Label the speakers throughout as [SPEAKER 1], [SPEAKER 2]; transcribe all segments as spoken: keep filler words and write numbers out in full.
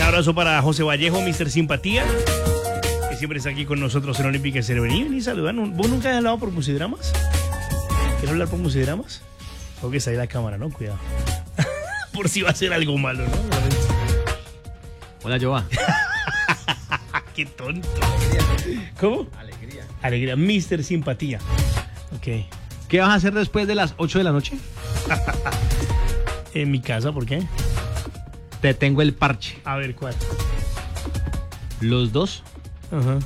[SPEAKER 1] abrazo para José Vallejo, mister Simpatía, que siempre está aquí con nosotros en Olímpica Estéreo. Vení, vení, saludan. ¿Vos nunca has hablado por Musidramas? ¿Quieres hablar por Musidramas? Creo que está ahí la cámara, ¿no? Cuidado. Por si va a ser algo malo, ¿no?
[SPEAKER 2] Hola, Joa.
[SPEAKER 1] Qué tonto. ¿Cómo?
[SPEAKER 2] Alegría.
[SPEAKER 1] Alegría, mister Simpatía. Ok.
[SPEAKER 2] ¿Qué vas a hacer después de las ocho de la noche?
[SPEAKER 1] En mi casa, ¿por qué?
[SPEAKER 2] Te tengo el parche.
[SPEAKER 1] A ver, ¿cuál?
[SPEAKER 2] Los dos.
[SPEAKER 1] Ajá.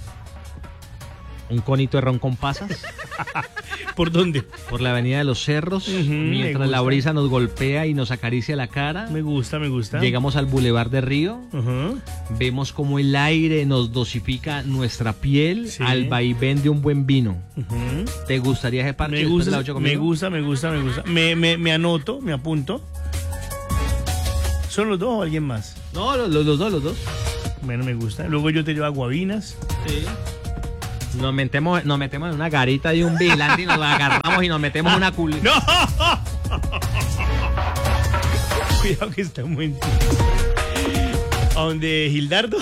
[SPEAKER 2] Un conito de ron con pasas.
[SPEAKER 1] ¿Por dónde?
[SPEAKER 2] Por la avenida de los Cerros.
[SPEAKER 1] Uh-huh,
[SPEAKER 2] mientras la brisa nos golpea y nos acaricia la cara.
[SPEAKER 1] Me gusta, me gusta.
[SPEAKER 2] Llegamos al Boulevard de Río.
[SPEAKER 1] Uh-huh.
[SPEAKER 2] Vemos como el aire nos dosifica nuestra piel, sí, al vaivén de un buen vino. Uh-huh. ¿Te gustaría ese parche?
[SPEAKER 1] Me gusta, de la me gusta, me gusta, me gusta. Me, me, me anoto, me apunto. ¿Son los dos o alguien más?
[SPEAKER 2] No, los, los, los dos, los dos.
[SPEAKER 1] Bueno, me gusta. Luego yo te llevo a Guabinas.
[SPEAKER 2] Sí. Nos metemos, nos metemos en una garita de un vigilante y nos agarramos y nos metemos en una cul...
[SPEAKER 1] ¡No! Cuidado que está muy... ¿A dónde, Gildardo?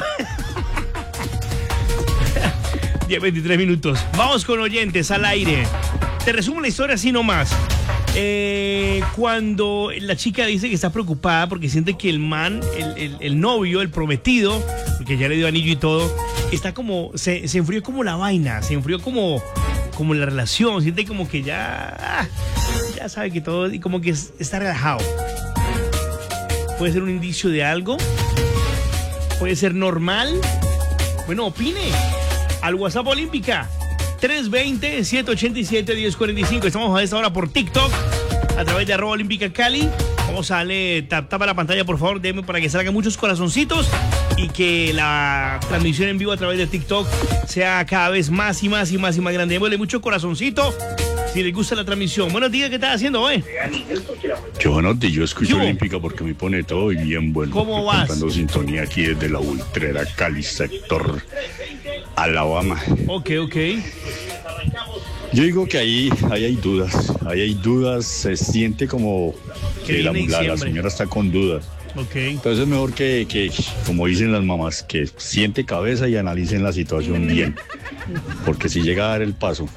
[SPEAKER 1] diez veintitrés minutos. Vamos con oyentes al aire. Te resumo la historia así nomás. Eh, cuando la chica dice que está preocupada porque siente que el man, el, el, el novio, el prometido, porque ya le dio anillo y todo, está como, se, se enfrió como la vaina, se enfrió como, como la relación, siente como que ya, ya sabe que todo, y como que está relajado. Puede ser un indicio de algo, puede ser normal. Bueno, opine al WhatsApp Olímpica tres dos cero, siete ocho siete, uno cero cuatro cinco. Estamos a esta hora por TikTok a través de arroba Olímpica Cali. Vamos a darle tap tap a la pantalla, por favor, déme para que salgan muchos corazoncitos y que la transmisión en vivo a través de TikTok sea cada vez más y más y más y más grande. Démosle mucho corazoncito si les gusta la transmisión. Buenos días, ¿qué estás haciendo, eh?
[SPEAKER 3] Giovanotti, yo escucho Olímpica porque me pone todo y bien bueno.
[SPEAKER 1] ¿Cómo vas?
[SPEAKER 3] Dando sintonía aquí desde la Ultrera Cali, sector Alabama.
[SPEAKER 1] Ok, ok.
[SPEAKER 3] Yo digo que ahí, ahí hay dudas, ahí hay dudas, se siente como que la, la, la señora está con dudas.
[SPEAKER 1] Okay.
[SPEAKER 3] Entonces es mejor que, que, como dicen las mamás, que siente cabeza y analicen la situación bien. Porque si llega a dar el paso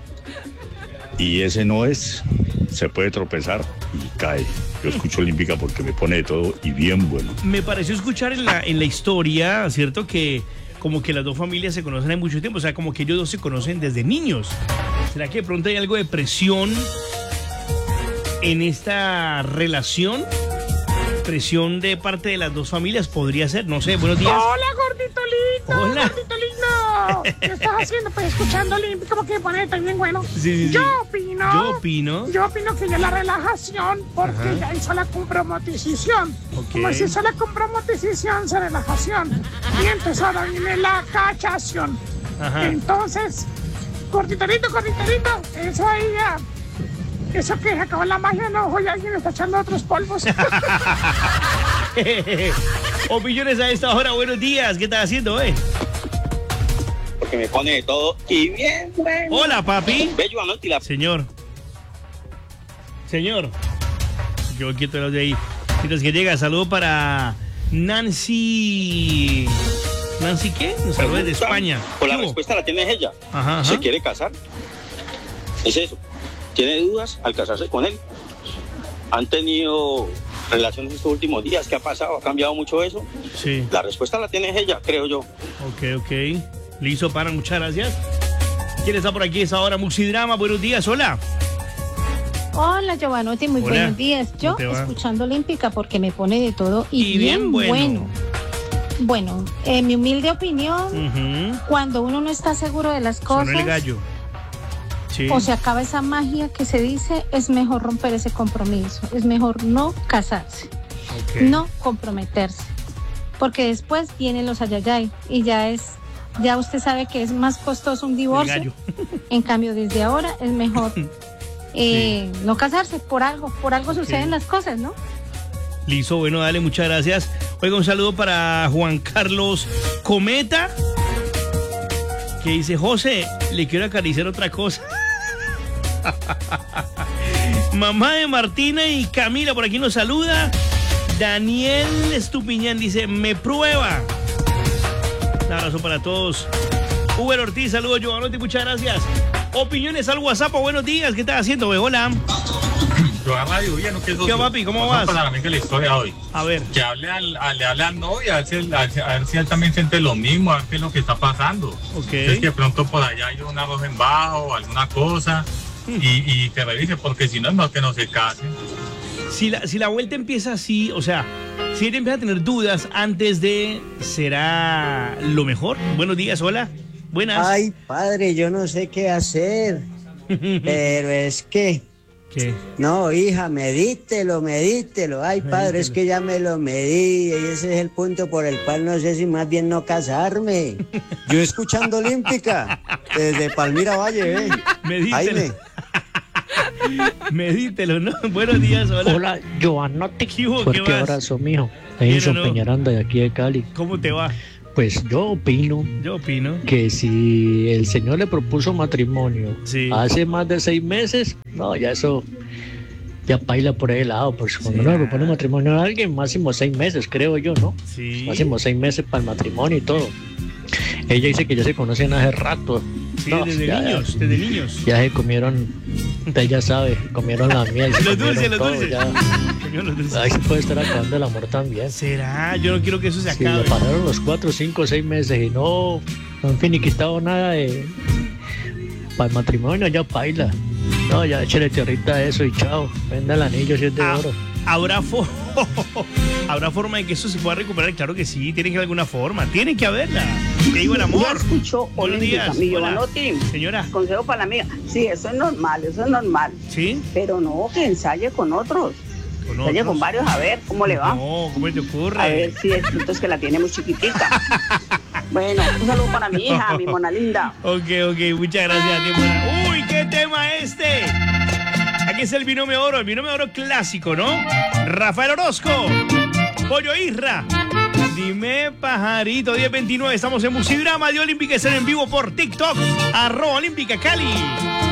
[SPEAKER 3] y ese no es, se puede tropezar y cae. Yo escucho Olímpica porque me pone de todo y bien bueno.
[SPEAKER 1] Me pareció escuchar en la, en la historia, ¿cierto? Que como que las dos familias se conocen hace mucho tiempo, o sea, como que ellos dos se conocen desde niños. ¿Será que de pronto hay algo de presión en esta relación? Presión de parte de las dos familias podría ser, no sé, buenos días.
[SPEAKER 4] Hola, gordito lindo.
[SPEAKER 1] Hola.
[SPEAKER 4] Gordito lindo. ¿Qué estás haciendo? Pues escuchando Olímpica porque me pone bien bueno.
[SPEAKER 1] Sí, sí, sí.
[SPEAKER 4] Yo opino.
[SPEAKER 1] Yo opino.
[SPEAKER 4] Yo opino que ya la relajación, porque
[SPEAKER 1] Ajá.
[SPEAKER 4] ya hizo la comprometización.
[SPEAKER 1] Ok.
[SPEAKER 4] Como si hizo la comprometización, se relajación. Y entonces ahora viene la cachación.
[SPEAKER 1] Ajá.
[SPEAKER 4] Entonces, gordito lindo, gordito lindo, eso ahí ya. Eso que se acabó la magia, no, hoy alguien está echando otros polvos.
[SPEAKER 1] Opiniones a esta hora, buenos días. ¿Qué estás haciendo, eh?
[SPEAKER 5] Porque me pone de todo y bien, bueno.
[SPEAKER 1] Hola, papi.
[SPEAKER 5] Bello anoche la...
[SPEAKER 1] Señor. Señor. Yo quieto los de ahí. Mientras que llega, saludo para Nancy. ¿Nancy qué? Nos saluda desde España.
[SPEAKER 5] Pues la respuesta la tiene ella.
[SPEAKER 1] Ajá, ajá.
[SPEAKER 5] ¿Se quiere casar? Es eso. ¿Tiene dudas al casarse con él? ¿Han tenido relaciones estos últimos días? ¿Qué ha pasado? ¿Ha cambiado mucho eso?
[SPEAKER 1] Sí.
[SPEAKER 5] La respuesta la tiene ella, creo yo.
[SPEAKER 1] Ok, ok. Listo, para, muchas gracias. ¿Quién está por aquí? Es ahora Musidrama. Buenos días, hola.
[SPEAKER 6] Hola, Giovanotti, muy
[SPEAKER 1] Hola.
[SPEAKER 6] buenos días. Yo escuchando Olímpica porque me pone de todo y, y bien, bien bueno. bueno. Bueno, en mi humilde opinión, uh-huh. cuando uno no está seguro de las cosas...
[SPEAKER 1] Sonó el gallo. Sí.
[SPEAKER 6] O se acaba esa magia que se dice, es mejor romper ese compromiso, es mejor no casarse, okay. no comprometerse, porque después vienen los ayayay y ya es, ya usted sabe que es más costoso un divorcio, en cambio desde ahora es mejor eh, sí. no casarse, por algo, por algo okay. suceden las cosas, ¿no?
[SPEAKER 1] Listo, bueno, dale, muchas gracias. Oiga, un saludo para Juan Carlos Cometa, que dice, José, le quiero acariciar otra cosa. Mamá de Martina y Camila por aquí nos saluda. Daniel Estupiñán dice, me prueba. Un abrazo para todos. Uber Ortiz, saludos, Giovanotti, muchas gracias. Opiniones al WhatsApp, buenos días, ¿qué estás haciendo, güey? Hola.
[SPEAKER 7] Yo a Radio Villano, ¿qué es
[SPEAKER 1] ¿Qué, papi? ¿Cómo vas?
[SPEAKER 7] Para mí que la historia hoy.
[SPEAKER 1] A ver.
[SPEAKER 7] Que hable al, a, le hable al novio, a ver, si él, a, a ver si él también siente lo mismo, a ver qué es lo que está pasando.
[SPEAKER 1] Ok.
[SPEAKER 7] Es que pronto por allá hay un arroz en bajo o alguna cosa y, y que revise, porque si no, es mejor que no se case.
[SPEAKER 1] Si la, si la vuelta empieza así, o sea, si él empieza a tener dudas antes de, ¿será lo mejor? Buenos días, hola. Buenas.
[SPEAKER 8] Ay, padre, yo no sé qué hacer, pero es que...
[SPEAKER 1] ¿Qué?
[SPEAKER 8] No, hija, medítelo, medítelo. Ay, padre, medítelo. Es que ya me lo medí y ese es el punto por el cual no sé si más bien no casarme. Yo escuchando Olímpica, desde Palmira Valle, ¿eh?
[SPEAKER 1] Medítelo.
[SPEAKER 8] Jaime.
[SPEAKER 1] Medítelo, ¿no? Buenos días, hola.
[SPEAKER 9] Hola, Giovanotti.
[SPEAKER 1] ¿Qué hubo?
[SPEAKER 9] Fuerte
[SPEAKER 1] ¿Qué más?
[SPEAKER 9] abrazo, mijo. Edison
[SPEAKER 1] no?
[SPEAKER 9] Peñaranda, de aquí de Cali.
[SPEAKER 1] ¿Cómo te va?
[SPEAKER 9] Pues yo opino,
[SPEAKER 1] yo opino
[SPEAKER 9] que si el señor le propuso matrimonio
[SPEAKER 1] sí.
[SPEAKER 9] hace más de seis meses, no, ya eso ya baila por ese lado, pues cuando uno le propone matrimonio a alguien, máximo seis meses, creo yo, ¿no?
[SPEAKER 1] Sí.
[SPEAKER 9] Máximo seis meses para el matrimonio y todo. Ella dice que ya se conocen hace rato.
[SPEAKER 1] Sí,
[SPEAKER 9] no,
[SPEAKER 1] desde
[SPEAKER 9] ya,
[SPEAKER 1] niños,
[SPEAKER 9] ya,
[SPEAKER 1] desde niños.
[SPEAKER 9] Ya se comieron, usted ya sabe, comieron la miel.
[SPEAKER 1] Los dulces, los
[SPEAKER 9] todo,
[SPEAKER 1] dulces.
[SPEAKER 9] Ya. Ahí se puede estar acabando el amor también.
[SPEAKER 1] ¿Será? Yo no quiero que eso se
[SPEAKER 9] sí,
[SPEAKER 1] acabe.
[SPEAKER 9] Le pararon los cuatro, cinco, seis meses y no, no han finiquitado nada de para el matrimonio, ya baila. No, ya échale tierrita a eso y chao. Venda el anillo si es de
[SPEAKER 1] ah,
[SPEAKER 9] oro.
[SPEAKER 1] ¿Habrá, fo ¿Habrá forma de que eso se pueda recuperar? Claro que sí, tiene que haber alguna forma. Tiene que haberla. Te digo el amor.
[SPEAKER 10] Ya escuchó Olímpica, mi Giovanotti.
[SPEAKER 1] Señora.
[SPEAKER 10] Consejo para la amiga. Sí, eso es normal, eso es normal.
[SPEAKER 1] ¿Sí?
[SPEAKER 10] Pero no, que ensaye con otros.
[SPEAKER 1] ¿Con
[SPEAKER 10] ensaye
[SPEAKER 1] otros?
[SPEAKER 10] con varios, a ver cómo le va.
[SPEAKER 1] No, ¿cómo te ocurre?
[SPEAKER 10] A ver si es es que la tiene muy chiquitica. Bueno, un saludo para mi hija, mi mona linda.
[SPEAKER 1] Ok, ok, muchas gracias. Mona. Uy, ¿qué tema este? Aquí es el binomio oro, el binomio oro clásico, ¿no? Rafael Orozco, Pollo Isra. Dime, pajarito, diez veintinueve. Estamos en Musidrama de Olímpica. Están en vivo por TikTok. Arroba Olímpica Cali.